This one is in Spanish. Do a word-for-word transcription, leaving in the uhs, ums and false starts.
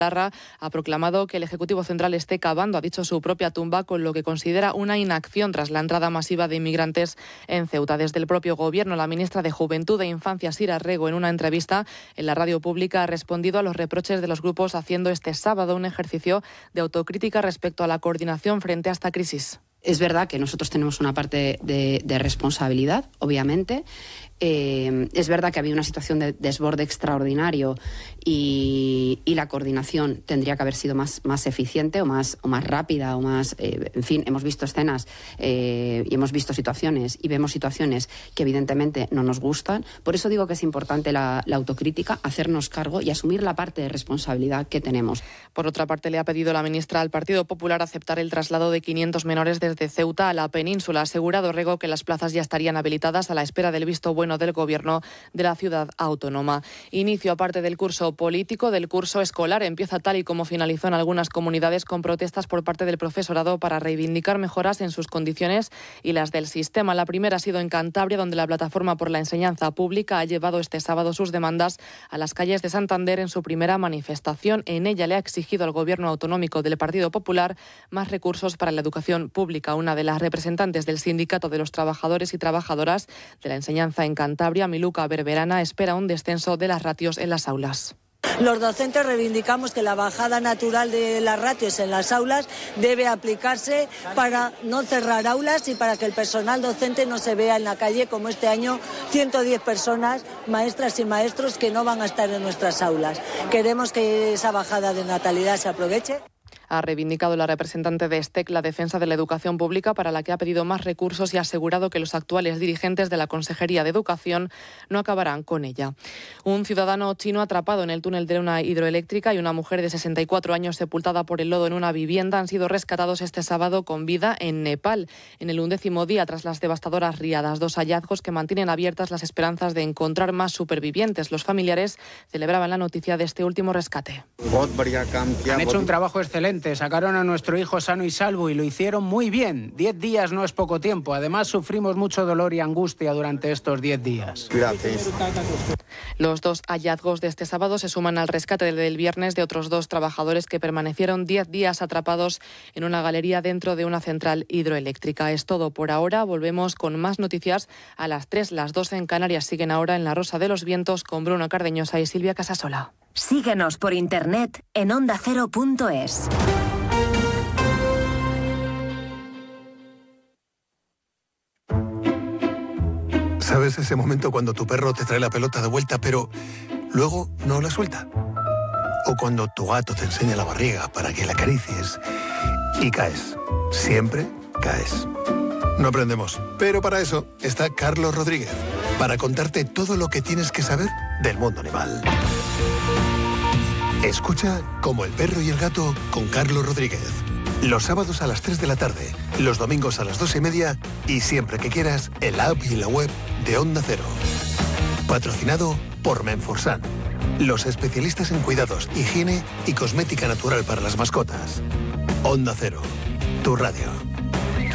Larra ha proclamado que el Ejecutivo Central esté cavando, ha dicho, su propia tumba, con lo que considera una inacción tras la entrada masiva de inmigrantes en Ceuta. Desde el propio Gobierno, la ministra de Juventud e Infancia, Sira Rego, en una entrevista en la radio pública, ha respondido a los reproches de los grupos, haciendo este sábado un ejercicio de autocrítica respecto a la coordinación frente a esta crisis. Es verdad que nosotros tenemos una parte de, de responsabilidad, obviamente. Eh, es verdad que había una situación de desborde extraordinario y, y la coordinación tendría que haber sido más, más eficiente o más, o más rápida o más... Eh, en fin, hemos visto escenas eh, y hemos visto situaciones y vemos situaciones que evidentemente no nos gustan. Por eso digo que es importante la, la autocrítica, hacernos cargo y asumir la parte de responsabilidad que tenemos. Por otra parte, le ha pedido la ministra al Partido Popular aceptar el traslado de quinientos menores desde Ceuta a la península. Ha asegurado Rego que las plazas ya estarían habilitadas a la espera del visto bueno del Gobierno de la ciudad autónoma. Inicio, aparte del curso político, del curso escolar. Empieza tal y como finalizó en algunas comunidades, con protestas por parte del profesorado para reivindicar mejoras en sus condiciones y las del sistema. La primera ha sido en Cantabria, donde la Plataforma por la Enseñanza Pública ha llevado este sábado sus demandas a las calles de Santander en su primera manifestación. En ella le ha exigido al Gobierno autonómico del Partido Popular más recursos para la educación pública. Una de las representantes del Sindicato de los Trabajadores y Trabajadoras de la Enseñanza en Cantabria, Miluca Berberana, espera un descenso de las ratios en las aulas. Los docentes reivindicamos que la bajada natural de las ratios en las aulas debe aplicarse para no cerrar aulas y para que el personal docente no se vea en la calle, como este año ciento diez personas, maestras y maestros, que no van a estar en nuestras aulas. Queremos que esa bajada de natalidad se aproveche. Ha reivindicado la representante de STEC la defensa de la educación pública, para la que ha pedido más recursos, y ha asegurado que los actuales dirigentes de la Consejería de Educación no acabarán con ella. Un ciudadano chino atrapado en el túnel de una hidroeléctrica y una mujer de sesenta y cuatro años sepultada por el lodo en una vivienda han sido rescatados este sábado con vida en Nepal, en el undécimo día tras las devastadoras riadas. Dos hallazgos que mantienen abiertas las esperanzas de encontrar más supervivientes. Los familiares celebraban la noticia de este último rescate. Han hecho un trabajo excelente. Sacaron a nuestro hijo sano y salvo y lo hicieron muy bien. Diez días no es poco tiempo. Además, sufrimos mucho dolor y angustia durante estos diez días. Gracias. Los dos hallazgos de este sábado se suman al rescate del viernes de otros dos trabajadores que permanecieron diez días atrapados en una galería dentro de una central hidroeléctrica. Es todo por ahora. Volvemos con más noticias a las tres. Las doce en Canarias siguen ahora en La Rosa de los Vientos con Bruno Cardeñosa y Silvia Casasola. Síguenos por internet en onda cero punto es. ¿Sabes ese momento cuando tu perro te trae la pelota de vuelta, pero luego no la suelta? O cuando tu gato te enseña la barriga para que la acaricies y caes. Siempre caes. No aprendemos, pero para eso está Carlos Rodríguez, para contarte todo lo que tienes que saber del mundo animal. Escucha Como el perro y el gato con Carlos Rodríguez. Los sábados a las tres de la tarde, los domingos a las dos y media y siempre que quieras en la app y en la web de Onda Cero. Patrocinado por Menforsan, los especialistas en cuidados, higiene y cosmética natural para las mascotas. Onda Cero, tu radio.